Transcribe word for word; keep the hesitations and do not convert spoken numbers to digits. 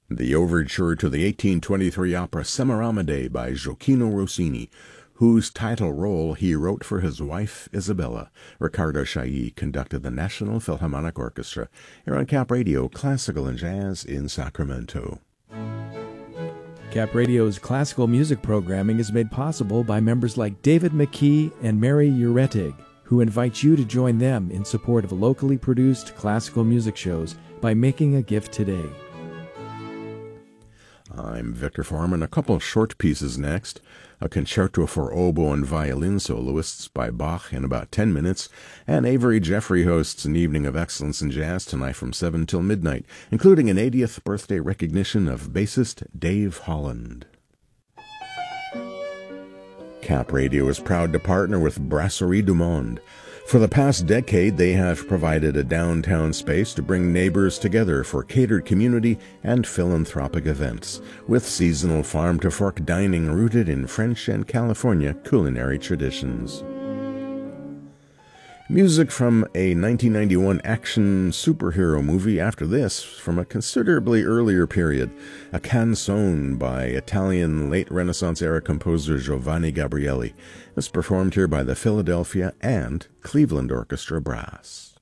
the overture to the eighteen twenty-three opera Semiramide by Gioacchino Rossini, whose title role he wrote for his wife Isabella. Riccardo Chailly conducted the National Philharmonic Orchestra here on Cap Radio, Classical and Jazz in Sacramento. Cap Radio's classical music programming is made possible by members like David McKee and Mary Uretig, who invite you to join them in support of locally produced classical music shows by making a gift today. I'm Victor Foreman. A couple short pieces next. A concerto for oboe and violin soloists by Bach in about ten minutes, and Avery Jeffrey hosts an evening of excellence in jazz tonight from seven till midnight, including an eightieth birthday recognition of bassist Dave Holland. Cap Radio is proud to partner with Brasserie du Monde. For the past decade, they have provided a downtown space to bring neighbors together for catered community and philanthropic events, with seasonal farm-to-fork dining rooted in French and California culinary traditions. Music from a nineteen ninety-one action superhero movie after this, from a considerably earlier period, a canzone by Italian late Renaissance-era composer Giovanni Gabrieli, is performed here by the Philadelphia and Cleveland Orchestra Brass.